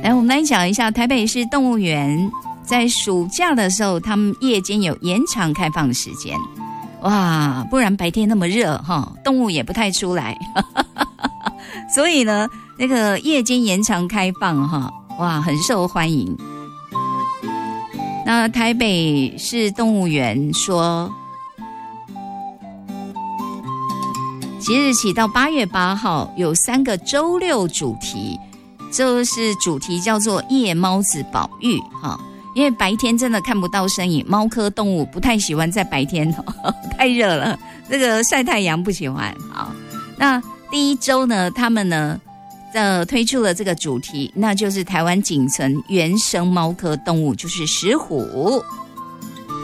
来，我们来讲一下台北市动物园在暑假的时候，他们夜间有延长开放时间。哇，不然白天那么热哈，动物也不太出来，所以呢，那个夜间延长开放哈，哇，很受欢迎。那台北市动物园说，即日起到8月8号有3个周六主题，就是主题叫做夜猫子保育哈。因为白天真的看不到身影，猫科动物不太喜欢在白天太热了，这个晒太阳不喜欢。好，那第一周呢，他们呢推出了这个主题，那就是台湾仅存原生猫科动物，就是石虎。